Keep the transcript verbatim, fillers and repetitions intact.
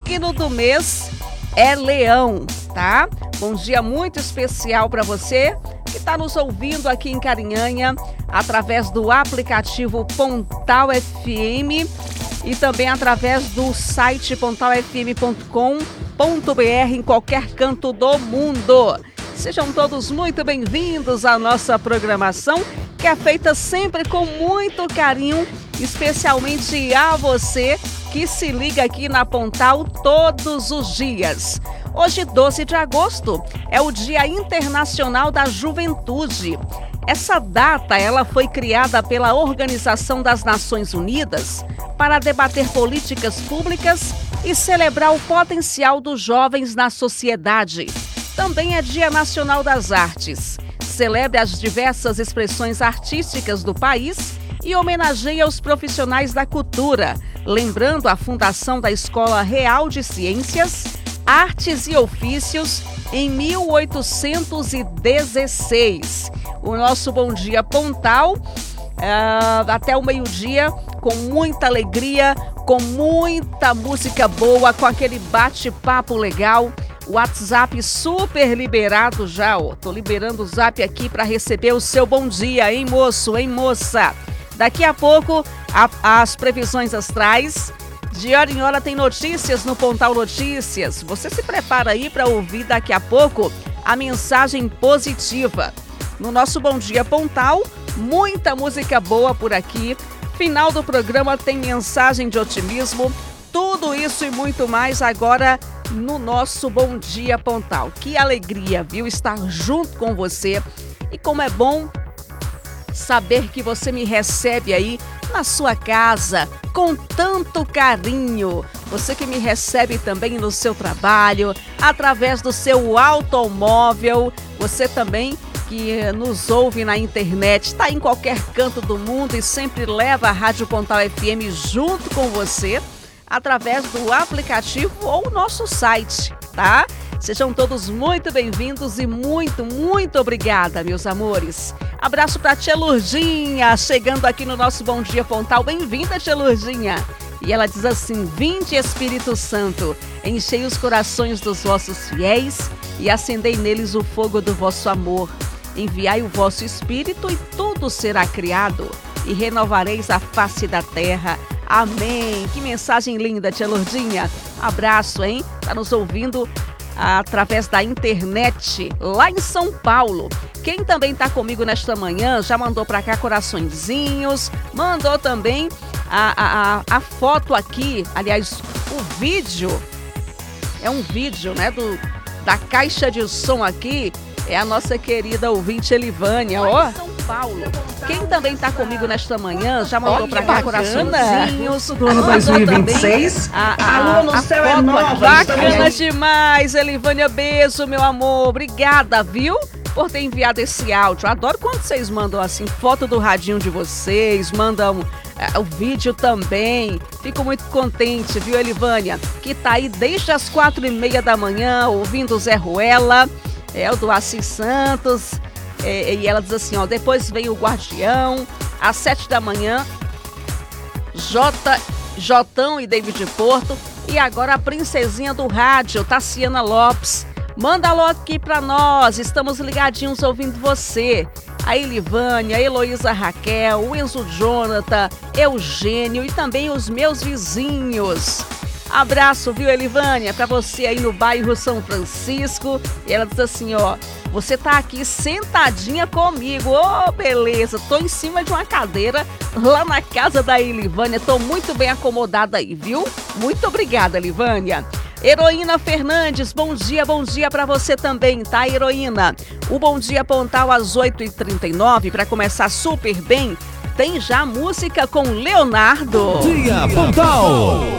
signo do mês é Leão, tá? Bom dia muito especial para você que está nos ouvindo aqui em Carinhanha através do aplicativo Pontal F M e também através do site pontal f m ponto com ponto b r em qualquer canto do mundo. Sejam todos muito bem-vindos à nossa programação, que é feita sempre com muito carinho, especialmente a você que se liga aqui na Pontal todos os dias. Hoje, doze de agosto, é o Dia Internacional da Juventude. Essa data ela foi criada pela Organização das Nações Unidas para debater políticas públicas e celebrar o potencial dos jovens na sociedade. Também é Dia Nacional das Artes. Celebra as diversas expressões artísticas do país e homenageia os profissionais da cultura, lembrando a fundação da Escola Real de Ciências, Artes e Ofícios em mil oitocentos e dezesseis. O nosso Bom Dia Pontal, uh, até o meio-dia, com muita alegria, com muita música boa, com aquele bate-papo legal. O WhatsApp super liberado já, ó. Tô liberando o Zap aqui para receber o seu bom dia, hein, moço, hein, moça? Daqui a pouco, a, as previsões astrais. De hora em hora tem notícias no Pontal Notícias. Você se prepara aí para ouvir daqui a pouco a mensagem positiva. No nosso Bom Dia Pontal, muita música boa por aqui. Final do programa tem mensagem de otimismo. Tudo isso e muito mais agora no nosso Bom Dia Pontal. Que alegria, viu, estar junto com você. E como é bom saber que você me recebe aí na sua casa com tanto carinho. Você que me recebe também no seu trabalho, através do seu automóvel. Você também que nos ouve na internet, está em qualquer canto do mundo e sempre leva a Rádio Pontal F M junto com você, através do aplicativo ou o nosso site, tá? Sejam todos muito bem-vindos e muito, muito obrigada, meus amores. Abraço para a tia Lurdinha, chegando aqui no nosso Bom Dia Pontal. Bem-vinda, tia Lurdinha. E ela diz assim: vinde, Espírito Santo, enchei os corações dos vossos fiéis e acendei neles o fogo do vosso amor. Enviai o vosso Espírito e tudo será criado e renovareis a face da terra. Amém. Que mensagem linda, tia Lurdinha. Abraço, hein? Tá nos ouvindo através da internet, lá em São Paulo. Quem também está comigo nesta manhã, já mandou para cá coraçõezinhos, mandou também a, a, a foto aqui, aliás, o vídeo, é um vídeo, né, do, da caixa de som aqui, é a nossa querida ouvinte Elivânia, ó. São Paulo. Quem também está comigo nesta manhã, já mandou para cá coraçõezinhos. Do ano dois mil e vinte e seis. A, a, a, no a céu é nova. Bacana demais, Elivânia. Beijo, meu amor. Obrigada, viu? Por ter enviado esse áudio. Adoro quando vocês mandam assim, foto do radinho de vocês, mandam é, o vídeo também. Fico muito contente, viu, Elivânia? Que tá aí desde as quatro e meia da manhã, ouvindo o Zé Ruela, é o do Assis Santos. É, e ela diz assim, ó, depois veio o Guardião, às sete da manhã, J, Jotão e David Porto, e agora a princesinha do rádio, Tassiana Lopes. Manda alô aqui pra nós, estamos ligadinhos ouvindo você. A Elivânia, a Heloísa Raquel, o Enzo Jonathan, Eugênio e também os meus vizinhos. Abraço, viu, Elivânia, pra você aí no bairro São Francisco. E ela diz assim, ó, você tá aqui sentadinha comigo, ô, oh, beleza, tô em cima de uma cadeira lá na casa da Elivânia, tô muito bem acomodada aí, viu? Muito obrigada, Elivânia. Heroína Fernandes, bom dia, bom dia pra você também, tá, Heroína? O Bom Dia Pontal às oito e trinta e nove, pra começar super bem, tem já música com Leonardo. Dia Pontal.